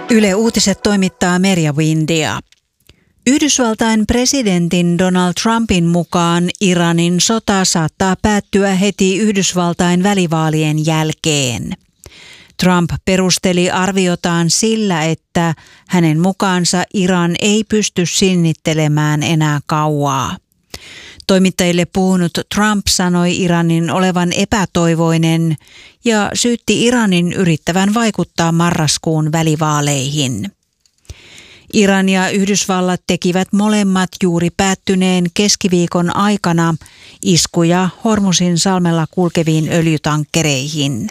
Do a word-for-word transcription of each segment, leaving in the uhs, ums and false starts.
Yle Uutiset toimittaa Merja Windia. Yhdysvaltain presidentin Donald Trumpin mukaan Iranin sota saattaa päättyä heti Yhdysvaltain välivaalien jälkeen. Trump perusteli arviotaan sillä, että hänen mukaansa Iran ei pysty sinnittelemään enää kauaa. Toimittajille puhunut Trump sanoi Iranin olevan epätoivoinen ja syytti Iranin yrittävän vaikuttaa marraskuun välivaaleihin. Iran ja Yhdysvallat tekivät molemmat juuri päättyneen keskiviikon aikana iskuja Hormuzin salmella kulkeviin öljytankkereihin.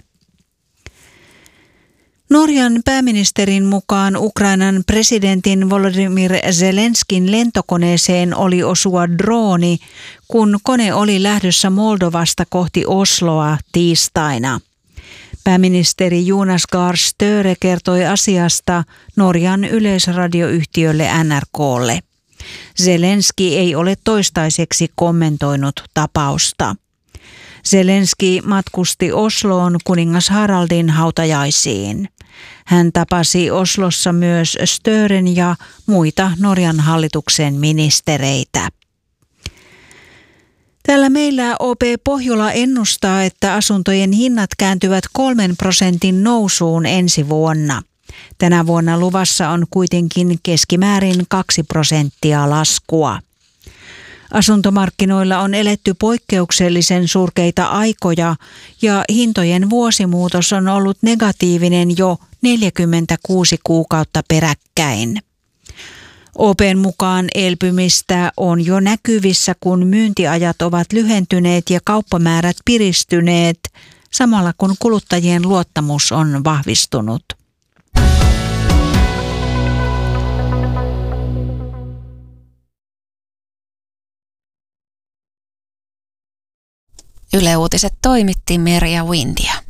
Norjan pääministerin mukaan Ukrainan presidentin Volodymyr Zelenskin lentokoneeseen oli osua drooni, kun kone oli lähdössä Moldovasta kohti Osloa tiistaina. Pääministeri Jonas Gahr Støre kertoi asiasta Norjan yleisradioyhtiölle N R K:lle. Zelenski ei ole toistaiseksi kommentoinut tapausta. Zelenski matkusti Osloon kuningas Haraldin hautajaisiin. Hän tapasi Oslossa myös Stören ja muita Norjan hallituksen ministereitä. Täällä meillä O P Pohjola ennustaa, että asuntojen hinnat kääntyvät kolmen prosentin nousuun ensi vuonna. Tänä vuonna luvassa on kuitenkin keskimäärin kaksi prosenttia laskua. Asuntomarkkinoilla on eletty poikkeuksellisen surkeita aikoja ja hintojen vuosimuutos on ollut negatiivinen jo neljäkymmentäkuusi kuukautta peräkkäin. O P:n mukaan elpymistä on jo näkyvissä, kun myyntiajat ovat lyhentyneet ja kauppamäärät piristyneet, samalla kun kuluttajien luottamus on vahvistunut. Yle Uutiset toimitti Merja Windia.